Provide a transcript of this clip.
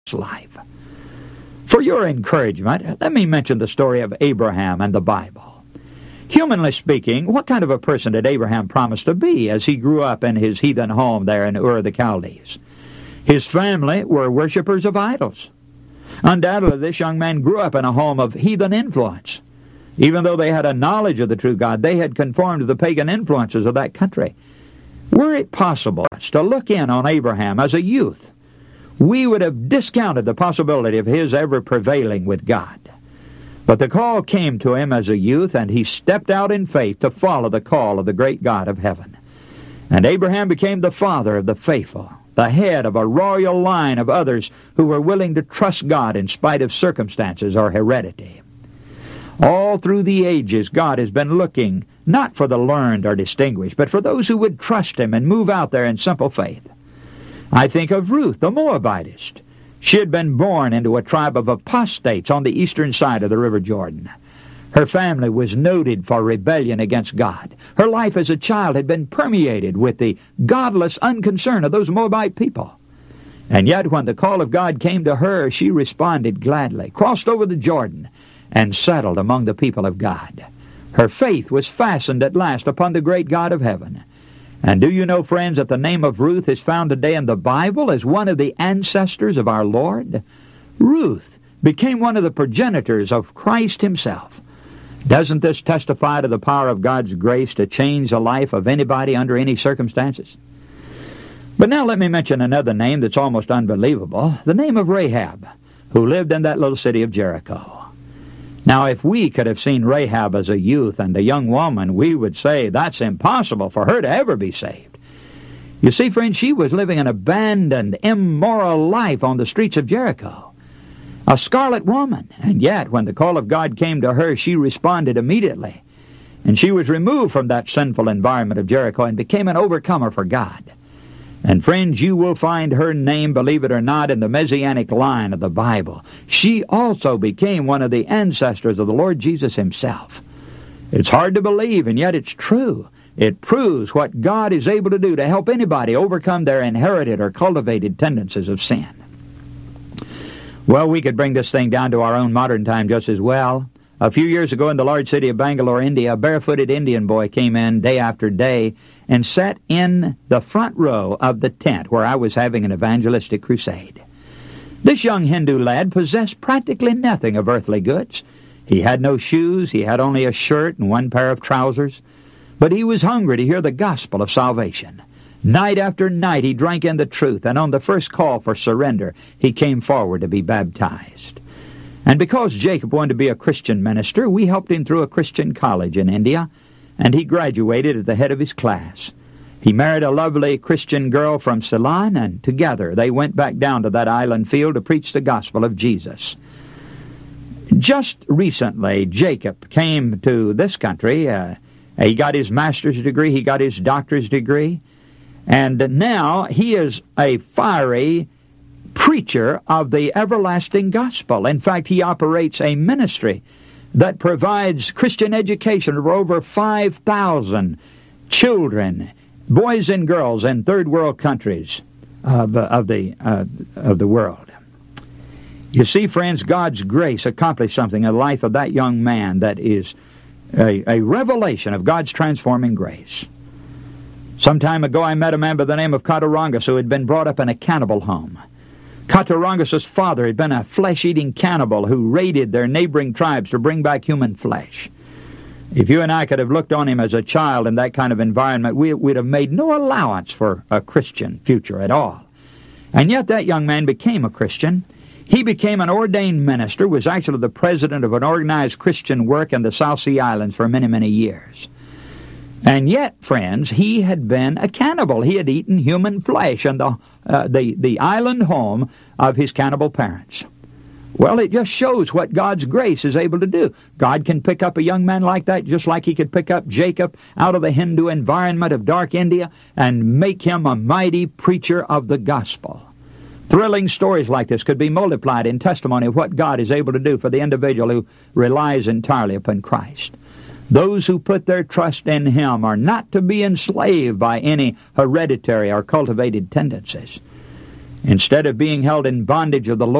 life. For your encouragement, let me mention the story of Abraham and the Bible. Humanly speaking, what kind of a person did Abraham promise to be as he grew up in his heathen home there in Ur of the Chaldees? His family were worshippers of idols. Undoubtedly, this young man grew up in a home of heathen influence. Even though they had a knowledge of the true God, they had conformed to the pagan influences of that country. Were it possible to look in on Abraham as a youth, we would have discounted the possibility of his ever prevailing with God. But the call came to him as a youth, and he stepped out in faith to follow the call of the great God of heaven. And Abraham became the father of the faithful, the head of a royal line of others who were willing to trust God in spite of circumstances or heredity. All through the ages, God has been looking not for the learned or distinguished, but for those who would trust Him and move out there in simple faith. I think of Ruth, the Moabitess. She had been born into a tribe of apostates on the eastern side of the River Jordan. Her family was noted for rebellion against God. Her life as a child had been permeated with the godless unconcern of those Moabite people. And yet when the call of God came to her, she responded gladly, crossed over the Jordan, and settled among the people of God. Her faith was fastened at last upon the great God of heaven. And do you know, friends, that the name of Ruth is found today in the Bible as one of the ancestors of our Lord? Ruth became one of the progenitors of Christ Himself. Doesn't this testify to the power of God's grace to change the life of anybody under any circumstances? But now let me mention another name that's almost unbelievable, the name of Rahab, who lived in that little city of Jericho. Now, if we could have seen Rahab as a youth and a young woman, we would say that's impossible for her to ever be saved. You see, friends, she was living an abandoned, immoral life on the streets of Jericho. A scarlet woman, and yet when the call of God came to her, she responded immediately. And she was removed from that sinful environment of Jericho and became an overcomer for God. And friends, you will find her name, believe it or not, in the Messianic line of the Bible. She also became one of the ancestors of the Lord Jesus Himself. It's hard to believe, and yet it's true. It proves what God is able to do to help anybody overcome their inherited or cultivated tendencies of sin. Well, we could bring this thing down to our own modern time just as well. A few years ago in the large city of Bangalore, India, a barefooted Indian boy came in day after day and sat in the front row of the tent where I was having an evangelistic crusade. This young Hindu lad possessed practically nothing of earthly goods. He had no shoes, he had only a shirt and one pair of trousers, but he was hungry to hear the gospel of salvation. Night after night he drank in the truth, and on the first call for surrender, he came forward to be baptized. And because Jacob wanted to be a Christian minister, we helped him through a Christian college in India, and he graduated at the head of his class. He married a lovely Christian girl from Ceylon, and together they went back down to that island field to preach the gospel of Jesus. Just recently, Jacob came to this country. He got his master's degree, he got his doctor's degree, and now he is a fiery preacher of the everlasting gospel. In fact, he operates a ministry that provides Christian education for over 5,000 children, boys and girls in third world countries of the world. You see, friends, God's grace accomplished something in the life of that young man that is a revelation of God's transforming grace. Some time ago, I met a man by the name of Katarangas who had been brought up in a cannibal home. Katarangas' father had been a flesh-eating cannibal who raided their neighboring tribes to bring back human flesh. If you and I could have looked on him as a child in that kind of environment, we'd have made no allowance for a Christian future at all. And yet that young man became a Christian. He became an ordained minister, was actually the president of an organized Christian work in the South Sea Islands for many, many years. And yet, friends, he had been a cannibal. He had eaten human flesh in the island home of his cannibal parents. Well, it just shows what God's grace is able to do. God can pick up a young man like that just like He could pick up Jacob out of the Hindu environment of dark India and make him a mighty preacher of the gospel. Thrilling stories like this could be multiplied in testimony of what God is able to do for the individual who relies entirely upon Christ. Those who put their trust in Him are not to be enslaved by any hereditary or cultivated tendencies. Instead of being held in bondage of the